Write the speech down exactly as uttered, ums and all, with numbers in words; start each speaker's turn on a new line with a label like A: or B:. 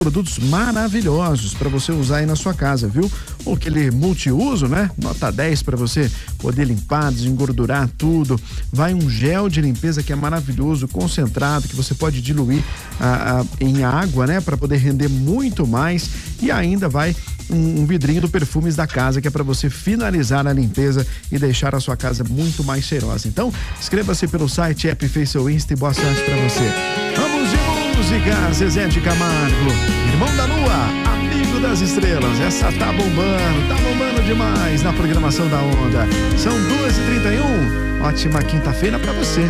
A: Produtos maravilhosos para você usar aí na sua casa, viu? Ou aquele multiuso, né? Nota dez para você poder limpar, desengordurar tudo. Vai um gel de limpeza que é maravilhoso, concentrado, que você pode diluir ah, ah, em água, né? Para poder render muito mais. E ainda vai um, um vidrinho do Perfumes da Casa, que é para você finalizar a limpeza e deixar a sua casa muito mais cheirosa. Então, inscreva-se pelo site, app, Face ou Insta e boa sorte para você. Vamos de música, Zezé de Camargo, Irmão da Lua, Amigo das Estrelas. Essa tá bombando, tá bombando demais na programação da Onda. São duas e trinta e um. Ótima quinta-feira pra você.